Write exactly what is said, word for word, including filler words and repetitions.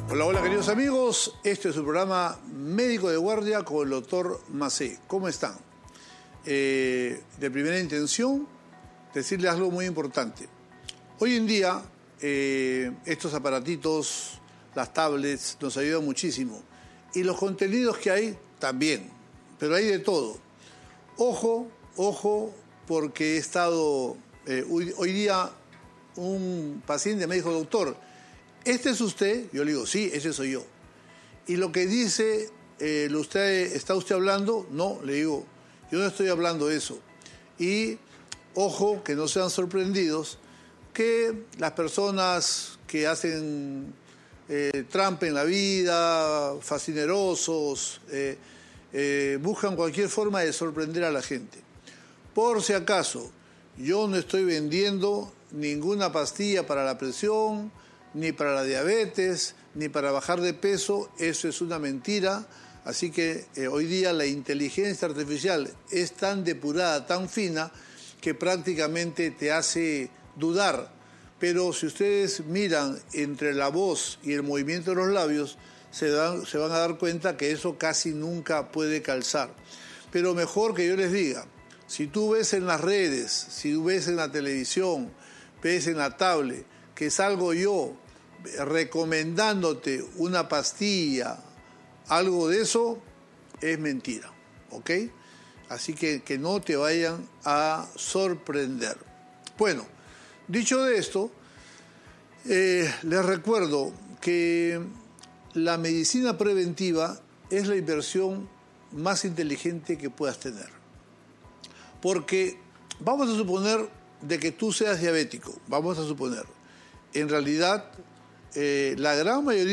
Hola, hola queridos amigos, este es su programa Médico de Guardia con el doctor Macé. ¿Cómo están? Eh, de primera intención, decirles algo muy importante. Hoy en día, eh, estos aparatitos, las tablets, nos ayudan muchísimo. Y los contenidos que hay, también. Pero hay de todo. Ojo, ojo, porque he estado... Eh, hoy, hoy día un paciente me dijo, doctor, ¿este es usted? Yo le digo, sí, ese soy yo. Y lo que dice, eh, lo usted, ¿está usted hablando? No, le digo, yo no estoy hablando de eso. Y ojo, que no sean sorprendidos, que las personas que hacen eh, trampa en la vida, fascinerosos, eh, eh, buscan cualquier forma de sorprender a la gente. Por si acaso, yo no estoy vendiendo ninguna pastilla para la presión, ni para la diabetes, ni para bajar de peso. Eso es una mentira. Así que eh, hoy día la inteligencia artificial es tan depurada, tan fina, que prácticamente te hace dudar. Pero si ustedes miran entre la voz y el movimiento de los labios, se, dan, se van a dar cuenta que eso casi nunca puede calzar. Pero mejor que yo les diga, si tú ves en las redes, si tú ves en la televisión, ves en la tablet, que salgo yo recomendándote una pastilla, algo de eso, es mentira, ¿ok? Así que que no te vayan a sorprender. Bueno, dicho de esto, eh, les recuerdo que la medicina preventiva es la inversión más inteligente que puedas tener. Porque vamos a suponer de que tú seas diabético, vamos a suponer. En realidad, eh, la gran mayoría